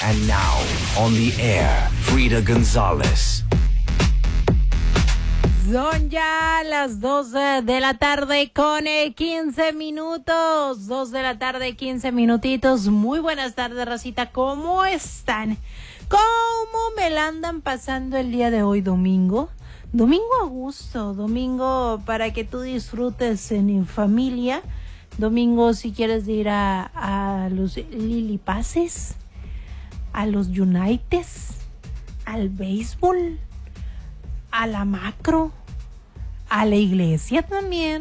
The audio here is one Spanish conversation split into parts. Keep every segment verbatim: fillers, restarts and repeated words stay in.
And now, on the air, Frida González. Son ya las doce de la tarde con eh, quince minutos. dos de la tarde, quince minutitos. Muy buenas tardes, racita. ¿Cómo están? ¿Cómo me la andan pasando el día de hoy, domingo? Domingo a gusto, domingo para que tú disfrutes en familia. Domingo si quieres ir a, a los Lili Pases, a los Unites, al béisbol, a la macro, a la iglesia también.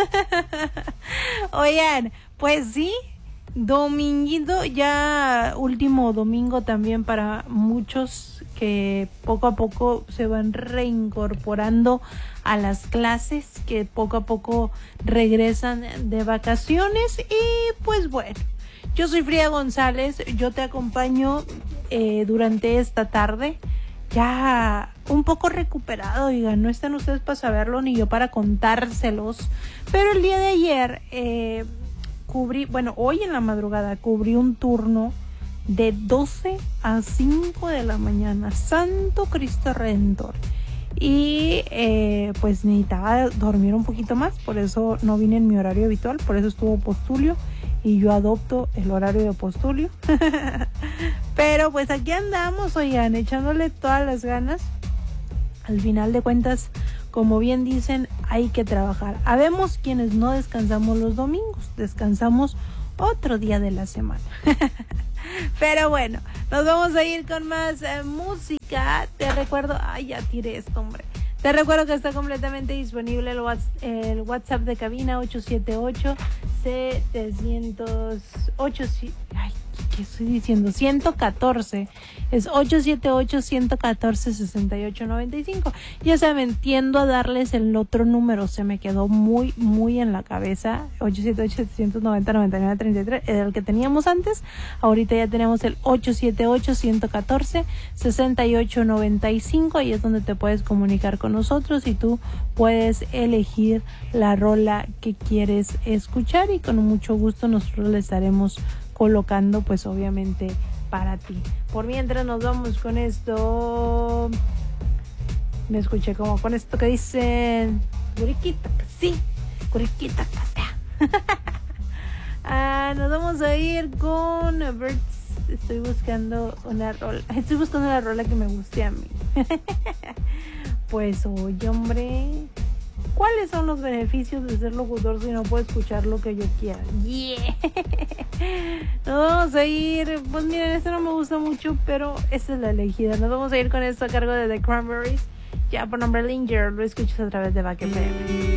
Oigan, pues sí, dominguito, ya último domingo también para muchos que poco a poco se van reincorporando a las clases, que poco a poco regresan de vacaciones. Y pues bueno, yo soy Frida González, yo te acompaño eh, durante esta tarde. Ya un poco recuperado, oigan, no están ustedes para saberlo ni yo para contárselos, pero el día de ayer eh, cubrí, bueno, hoy en la madrugada cubrí un turno de doce a cinco de la mañana, Santo Cristo Redentor, y eh, pues necesitaba dormir un poquito más, por eso no vine en mi horario habitual, por eso estuvo Postulio y yo adopto el horario de Postulio. Pero pues aquí andamos, oigan, echándole todas las ganas. Al final de cuentas, como bien dicen, hay que trabajar. Habemos quienes no descansamos los domingos, descansamos otro día de la semana. Pero bueno, nos vamos a ir con más eh, música. Te recuerdo, ay, ya tiré esto, hombre. Te recuerdo que está completamente disponible el WhatsApp, el WhatsApp de cabina ocho siete ocho setecientos ocho. Ay, ¿qué estoy diciendo? ciento catorce. Es ocho siete ocho, ciento catorce, sesenta y ocho noventa y cinco. Ya saben, tiendo a darles el otro número. Se me quedó muy, muy en la cabeza. ocho siete ocho, setecientos noventa, noventa y nueve, treinta y tres. Era el que teníamos antes. Ahorita ya tenemos el ocho siete ocho, ciento catorce, sesenta y ocho noventa y cinco. Ahí es donde te puedes comunicar con nosotros y tú puedes elegir la rola que quieres escuchar y con mucho gusto nosotros le estaremos colocando, pues obviamente para ti. Por mientras nos vamos con esto. Me escuché como con esto que dicen Curiquita, sí, Curiquita, ah, nos vamos a ir con Birds. Estoy buscando una rola. Estoy buscando la rola que me guste a mí. Pues oye, hombre, ¿cuáles son los beneficios de ser locutor si no puedo escuchar lo que yo quiera? Yeah. Nos vamos a ir, pues miren, este no me gusta mucho, pero esta es la elegida. Nos vamos a ir con esto a cargo de The Cranberries. Ya por nombre Linger, lo escuchas a través de Back F M.